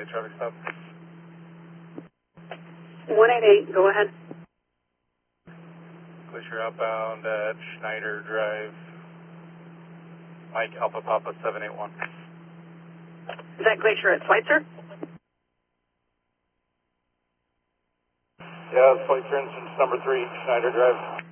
traffic stop. 188, go ahead. Glacier outbound at Schneider Drive. Mike Alpha Papa 781. Is that Glacier at Schweitzer? Yeah, flight transition number 3, Schneider Drive.